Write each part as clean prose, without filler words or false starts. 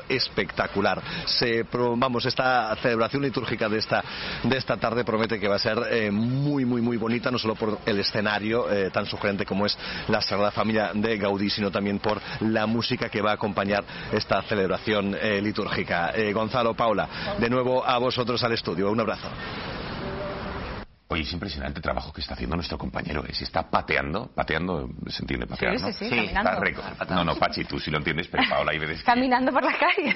espectacular. Esta celebración litúrgica de esta tarde promete que va a ser muy bonita, no solo por el escenario tan sugerente como es la Sagrada Familia de Gaudí, sino también por la música que va a acompañar esta celebración litúrgica. Gonzalo, Paula, de nuevo a vosotros al estudio. Un abrazo. Oye, es impresionante el trabajo que está haciendo nuestro compañero. Si está pateando, ¿se entiende patear, no? Sí, caminando. No, Pachi, tú sí lo entiendes, pero Paola hay veces que... Caminando por la calle.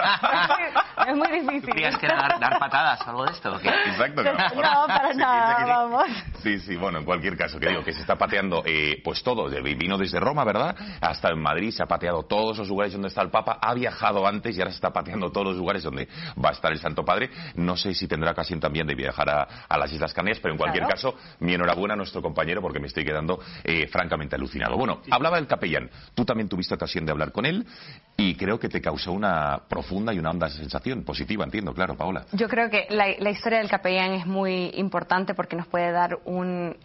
Es muy difícil. ¿Tú creías que era dar patadas o algo de esto o qué? Exacto. No, para nada, vamos. Sí, bueno, en cualquier caso, que digo que se está pateando pues todo. Vino desde Roma, ¿verdad? Hasta en Madrid, se ha pateado todos los lugares donde está el Papa, ha viajado antes y ahora se está pateando todos los lugares donde va a estar el Santo Padre. No sé si tendrá ocasión también de viajar a las Islas Canarias, pero en cualquier caso, mi enhorabuena a nuestro compañero porque me estoy quedando francamente alucinado. Bueno, hablaba del capellán. Tú también tuviste ocasión de hablar con él y creo que te causó una profunda y una honda sensación positiva, entiendo, claro, Paola. Yo creo que la historia del capellán es muy importante porque nos puede dar un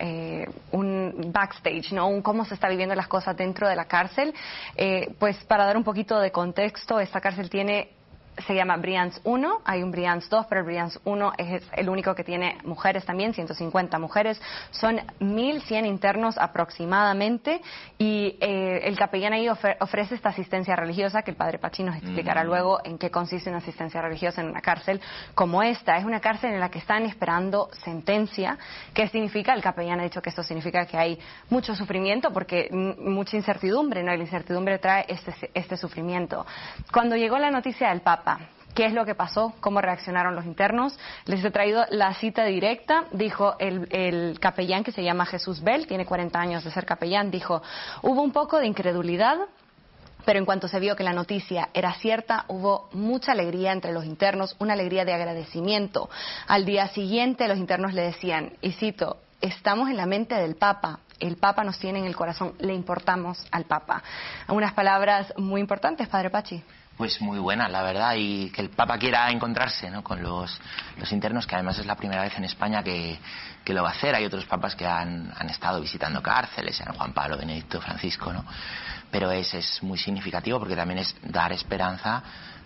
backstage, ¿no? Cómo se está viviendo las cosas dentro de la cárcel. Pues para dar un poquito de contexto, esta cárcel se llama Brians 1, hay un Brians 2, pero el Brians 1 es el único que tiene mujeres también, 150 mujeres, son 1.100 internos aproximadamente, y el capellán ahí ofrece esta asistencia religiosa, que el padre Pachi nos explicará luego en qué consiste una asistencia religiosa en una cárcel como esta. Es una cárcel en la que están esperando sentencia. ¿Qué significa? El capellán ha dicho que esto significa que hay mucho sufrimiento, porque mucha incertidumbre, ¿no? Y la incertidumbre trae este sufrimiento. Cuando llegó la noticia del Papa, ¿qué es lo que pasó? ¿Cómo reaccionaron los internos? Les he traído la cita directa. Dijo el capellán, que se llama Jesús Bell, tiene 40 años de ser capellán, dijo: hubo un poco de incredulidad, pero en cuanto se vio que la noticia era cierta, hubo mucha alegría entre los internos, una alegría de agradecimiento. Al día siguiente los internos le decían, y cito: estamos en la mente del Papa. El Papa nos tiene en el corazón, le importamos al Papa. Unas palabras muy importantes, padre Pachi. Pues muy buena, la verdad, y que el Papa quiera encontrarse, ¿no?, con los internos, que además es la primera vez en España que lo va a hacer. Hay otros papas que han estado visitando cárceles, San Juan Pablo, Benedicto, Francisco, ¿no? Pero es muy significativo porque también es dar esperanza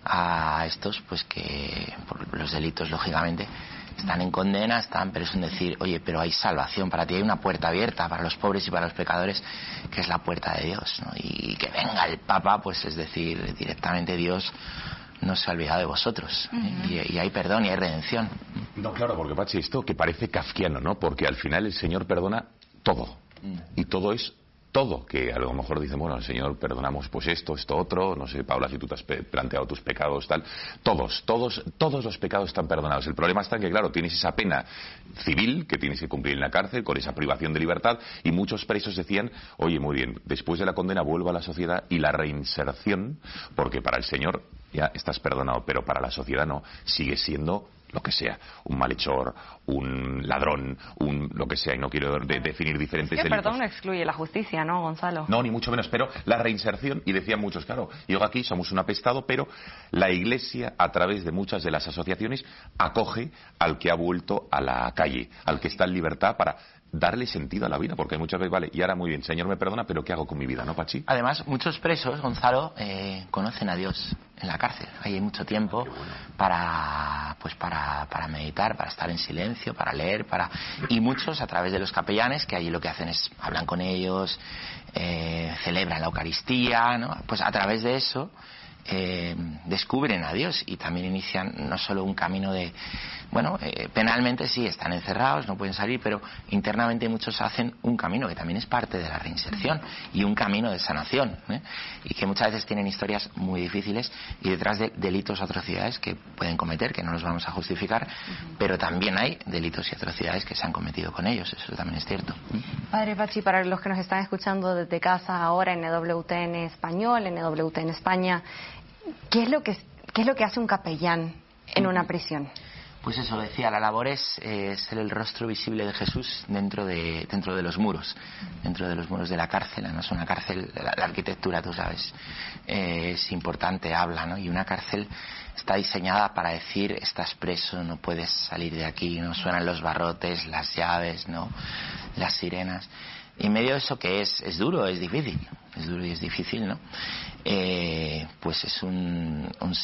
a estos, pues que por los delitos, lógicamente, están en condena, pero es un decir, oye, pero hay salvación para ti, hay una puerta abierta para los pobres y para los pecadores, que es la puerta de Dios, ¿no? Y que venga el Papa, pues es decir, directamente Dios no se ha olvidado de vosotros, y hay perdón y hay redención. No, claro, porque Pachi, esto que parece kafkiano, ¿no? Porque al final el Señor perdona todo, y todo es todo, que a lo mejor dicen, bueno, al Señor perdonamos pues esto otro, no sé, Paula, si tú te has planteado tus pecados, tal, todos los pecados están perdonados. El problema está en que, claro, tienes esa pena civil que tienes que cumplir en la cárcel, con esa privación de libertad, y muchos presos decían, oye, muy bien, después de la condena vuelvo a la sociedad, y la reinserción, porque para el Señor ya estás perdonado, pero para la sociedad no, sigue siendo lo que sea, un malhechor, un ladrón, lo que sea, y no quiero definir diferentes delitos. Perdón no excluye la justicia, ¿no, Gonzalo? No, ni mucho menos, pero la reinserción, y decían muchos, claro, yo aquí somos un apestado, pero la Iglesia, a través de muchas de las asociaciones, acoge al que ha vuelto a la calle, al que está en libertad, para darle sentido a la vida, porque muchas veces, vale, y ahora muy bien, Señor me perdona, pero ¿qué hago con mi vida, no, Pachi? Además, muchos presos, Gonzalo, conocen a Dios en la cárcel. Ahí hay mucho tiempo para meditar, para estar en silencio, para leer, y muchos a través de los capellanes, que allí lo que hacen es hablan con ellos, celebran la Eucaristía, ¿no? Pues a través de eso descubren a Dios y también inician no solo un camino de, penalmente sí, están encerrados, no pueden salir, pero internamente muchos hacen un camino que también es parte de la reinserción y un camino de sanación, y que muchas veces tienen historias muy difíciles y detrás de delitos o atrocidades que pueden cometer, que no los vamos a justificar, pero también hay delitos y atrocidades que se han cometido con ellos, eso también es cierto. Padre Pachi, para los que nos están escuchando desde casa ahora en EWTN Español, en EWTN España, ¿qué es lo que hace un capellán en una prisión? Pues eso, decía, la labor es ser el rostro visible de Jesús dentro de los muros de la cárcel. No es una cárcel, la arquitectura, tú sabes, es importante, habla, ¿no? Y una cárcel está diseñada para decir, estás preso, no puedes salir de aquí, no suenan los barrotes, las llaves, ¿no?, las sirenas. Y en medio de eso, que es duro, es duro y es difícil, ¿no? Pues es un